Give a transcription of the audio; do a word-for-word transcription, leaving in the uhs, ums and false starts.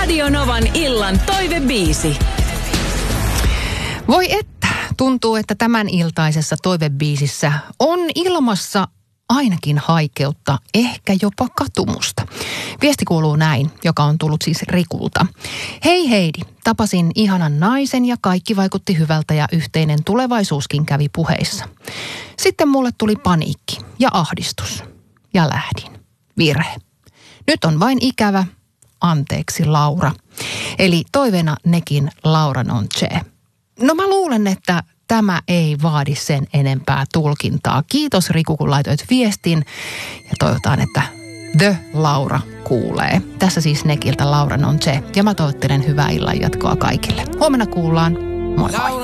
Radio Novan illan toivebiisi. Voi että, tuntuu, että tämän iltaisessa toivebiisissä on ilmassa ainakin haikeutta, ehkä jopa katumusta. Viesti kuuluu näin, joka on tullut siis Rikulta. Hei Heidi, tapasin ihanan naisen ja kaikki vaikutti hyvältä ja yhteinen tulevaisuuskin kävi puheissa. Sitten mulle tuli paniikki ja ahdistus ja lähdin. Virhe. Nyt on vain ikävä. Anteeksi Laura. Eli toiveena nekin Lauran on tse. No mä luulen, että tämä ei vaadi sen enempää tulkintaa. Kiitos Riku, kun laitoit viestin ja toivotaan, että The Laura kuulee. Tässä siis nekiltä Lauran on tse ja mä toivottelen hyvää illan jatkoa kaikille. Huomenna kuullaan. Moi moi.